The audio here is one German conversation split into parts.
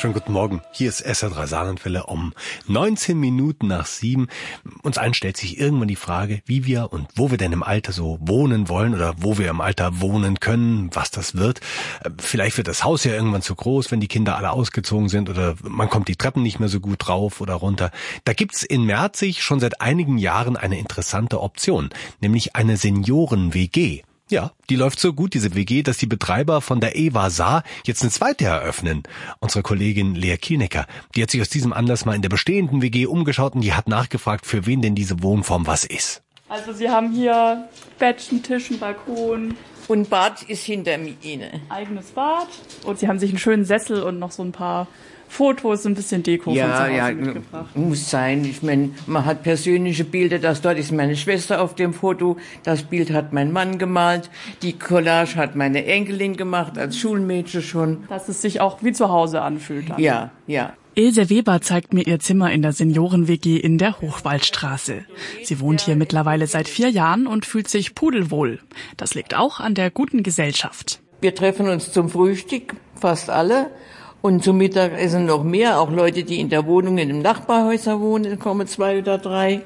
Schönen guten Morgen. Hier ist SR3 Saarlandwelle um 19 Minuten nach 7. Uns allen stellt sich irgendwann die Frage, wie wir und wo wir denn im Alter so wohnen wollen oder wo wir im Alter wohnen können, was das wird. Vielleicht wird das Haus ja irgendwann zu groß, wenn die Kinder alle ausgezogen sind oder man kommt die Treppen nicht mehr so gut rauf oder runter. Da gibt's in Merzig schon seit einigen Jahren eine interessante Option, nämlich eine Senioren-WG. Ja, die läuft so gut, diese WG, dass die Betreiber von der EWA Saar jetzt eine zweite eröffnen. Unsere Kollegin Lea Kielnecker, die hat sich aus diesem Anlass mal in der bestehenden WG umgeschaut und die hat nachgefragt, für wen denn diese Wohnform was ist. Also Sie haben hier Bettchen, Tisch, einen Balkon. Und Bad ist hinter Ihnen. Eigenes Bad. Und Sie haben sich einen schönen Sessel und noch so ein paar Fotos, ein bisschen Deko von zu Hause mitgebracht. Muss sein. Ich meine, man hat persönliche Bilder. Dort ist meine Schwester auf dem Foto. Das Bild hat mein Mann gemalt. Die Collage hat meine Enkelin gemacht, als Schulmädchen schon. Dass es sich auch wie zu Hause anfühlt. Dann. Ja, ja. Ilse Weber zeigt mir ihr Zimmer in der Senioren-WG in der Hochwaldstraße. Sie wohnt hier mittlerweile seit 4 Jahren und fühlt sich pudelwohl. Das liegt auch an der guten Gesellschaft. Wir treffen uns zum Frühstück, fast alle. Und zum Mittagessen noch mehr, auch Leute, die in der Wohnung in den Nachbarhäusern wohnen, kommen 2 oder 3.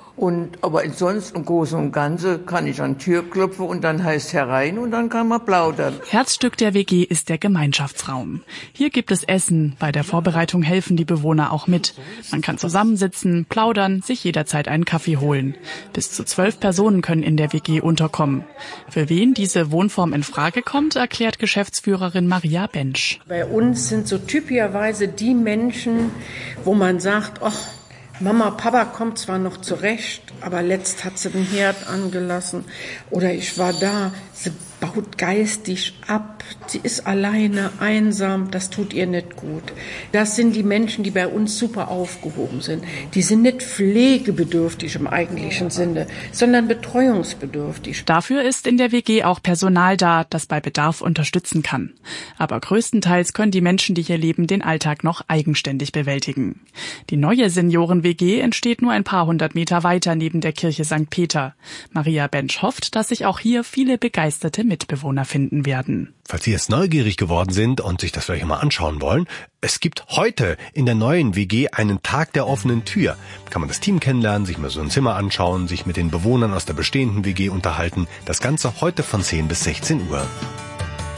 Aber sonst im Großen und Ganzen kann ich an die Tür klopfen und dann heißt herein und dann kann man plaudern. Herzstück der WG ist der Gemeinschaftsraum. Hier gibt es Essen, bei der Vorbereitung helfen die Bewohner auch mit. Man kann zusammensitzen, plaudern, sich jederzeit einen Kaffee holen. Bis zu 12 Personen können in der WG unterkommen. Für wen diese Wohnform in Frage kommt, erklärt Geschäftsführerin Maria Bensch. Bei uns sind so typischerweise die Menschen, wo man sagt, ach, Mama, Papa kommt zwar noch zurecht, aber letzt hat sie den Herd angelassen. Oder ich war da, sie baut geistig ab, sie ist alleine, einsam, das tut ihr nicht gut. Das sind die Menschen, die bei uns super aufgehoben sind. Die sind nicht pflegebedürftig im eigentlichen Sinne, sondern betreuungsbedürftig. Dafür ist in der WG auch Personal da, das bei Bedarf unterstützen kann. Aber größtenteils können die Menschen, die hier leben, den Alltag noch eigenständig bewältigen. Die neue Senioren-WG entsteht nur ein paar 100 Meter weiter neben der Kirche St. Peter. Maria Bensch hofft, dass sich auch hier viele begeisterte Mitbewohner finden werden. Falls Sie jetzt neugierig geworden sind und sich das vielleicht mal anschauen wollen, es gibt heute in der neuen WG einen Tag der offenen Tür. Kann man das Team kennenlernen, sich mal so ein Zimmer anschauen, sich mit den Bewohnern aus der bestehenden WG unterhalten. Das Ganze heute von 10 bis 16 Uhr.